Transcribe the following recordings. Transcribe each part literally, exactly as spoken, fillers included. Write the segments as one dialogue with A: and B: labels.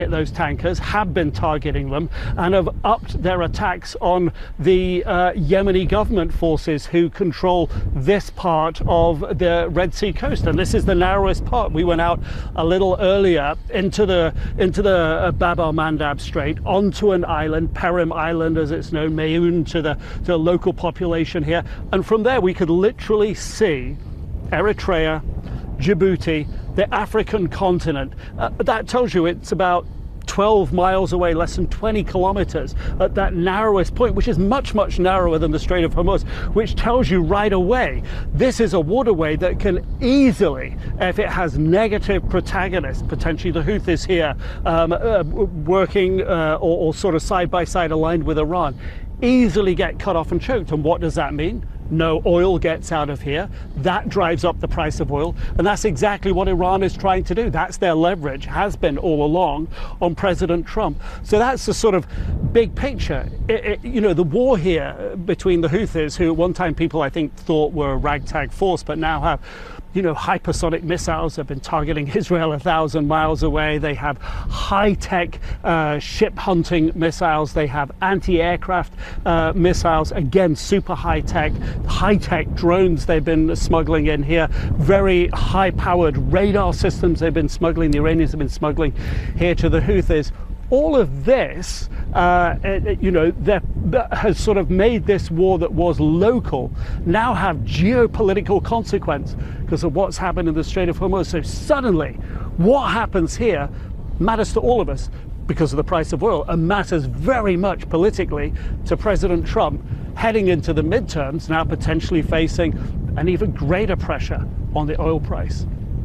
A: those tankers, have been targeting them, and have upped their attacks on the uh, Yemeni government forces who control this part of the Red Sea coast. And this is the narrowest part. We went out a little earlier into the into the uh, Bab el-Mandab Strait, onto an island, Perim Island as it's known, Mayoun, to the, to the local population here. And from there we could literally see Eritrea, Djibouti, the African continent. Uh, that tells you it's about twelve miles away, less than twenty kilometers at that narrowest point, which is much, much narrower than the Strait of Hormuz, which tells you right away this is a waterway that can easily, if it has negative protagonists, potentially the Houthis here, um, uh, working uh, or, or sort of side by side aligned with Iran, easily get cut off and choked. And what does that mean? No oil gets out of here. That drives up the price of oil. And that's exactly what Iran is trying to do. That's their leverage, has been all along, on President Trump. So that's the sort of big picture. It, it, you know, the war here between the Houthis, who at one time people I think thought were a ragtag force, but now have, you know, hypersonic missiles, have been targeting Israel a thousand miles away. They have high-tech uh, ship hunting missiles. They have anti-aircraft uh, missiles, again, super high-tech, high-tech drones they've been smuggling in here, very high-powered radar systems they've been smuggling, the Iranians have been smuggling here to the Houthis. All of this, uh, it, you know, that, that has sort of made this war that was local now have geopolitical consequence because of what's happened in the Strait of Hormuz. So suddenly, what happens here matters to all of us because of the price of oil, and matters very much politically to President Trump heading into the midterms, now potentially facing an even greater pressure on the oil price.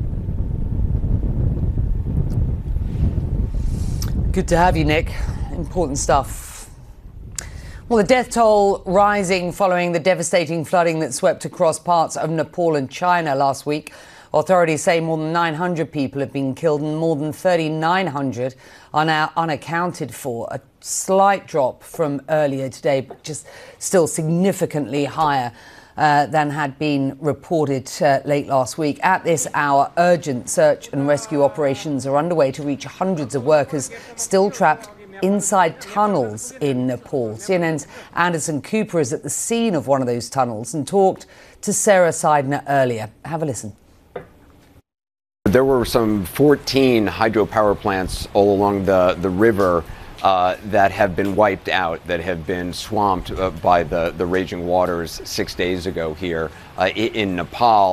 B: Good to have you, Nick. Important stuff. Well, the death toll rising following the devastating flooding that swept across parts of Nepal and China last week. Authorities say more than nine hundred people have been killed and more than thirty-nine hundred are now unaccounted for. A slight drop from earlier today, but just still significantly higher Uh, than had been reported uh, late last week. At this hour, urgent search and rescue operations are underway to reach hundreds of workers still trapped inside tunnels in Nepal. C N N's Anderson Cooper is at the scene of one of those tunnels and talked to Sarah Seidner earlier. Have a listen.
C: There were some fourteen hydropower plants all along the, the river Uh, that have been wiped out, that have been swamped uh, by the, the raging waters six days ago here uh, in Nepal.